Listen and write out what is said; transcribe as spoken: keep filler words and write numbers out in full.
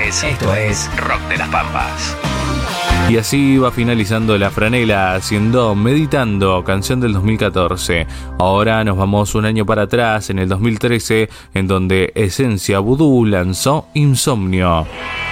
es, esto es Rock de las Pampas. Y así va finalizando La Franela haciendo Meditando, canción del dos mil catorce. Ahora nos vamos un año para atrás, en el dos mil trece, en donde Esencia Vudú lanzó Insomnio.